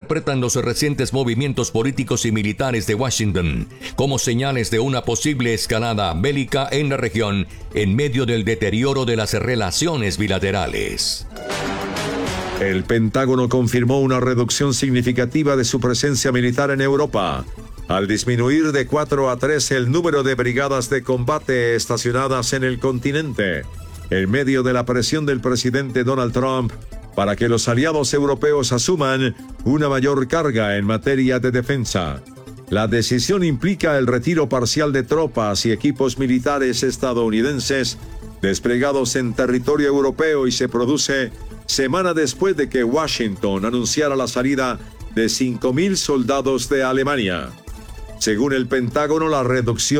interpretan los recientes movimientos políticos y militares de Washington como señales de una posible escalada bélica en la región en medio del deterioro de las relaciones bilaterales. El Pentágono confirmó una reducción significativa de su presencia militar en Europa, al disminuir de 4 a 3 el número de brigadas de combate estacionadas en el continente, en medio de la presión del presidente Donald Trump para que los aliados europeos asuman una mayor carga en materia de defensa. La decisión implica el retiro parcial de tropas y equipos militares estadounidenses desplegados en territorio europeo y se produce semana después de que Washington anunciara la salida de 5.000 soldados de Alemania. Según el Pentágono, la reducción